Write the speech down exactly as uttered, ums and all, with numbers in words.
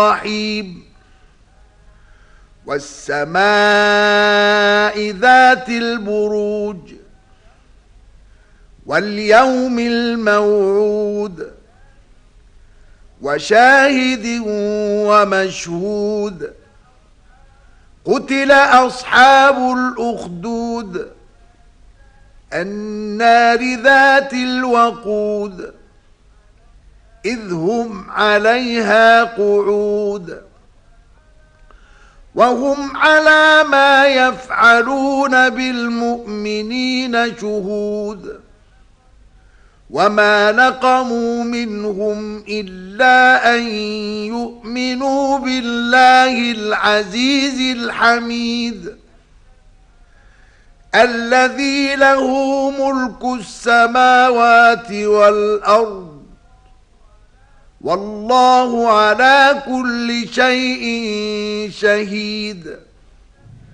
الرحيم والسماء ذات البروج واليوم الموعود وشاهد ومشهود قتل أصحاب الأخدود النار ذات الوقود إذ هم عليها قعود وهم على ما يفعلون بالمؤمنين شهود وما نقموا منهم إلا أن يؤمنوا بالله العزيز الحميد الذي له ملك السماوات والأرض والله على كل شيء شهيد